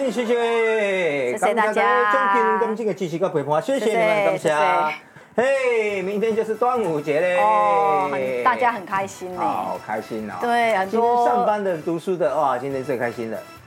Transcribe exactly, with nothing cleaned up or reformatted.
谢谢，谢谢大家， 中平跟这个支持跟陪伴，谢谢你们，感谢。嘿，明天就是端午节嘞！ 哦，大家很开心呢， 好开心哦。 对，很多今天上班的、读书的，哇，今天最开心了。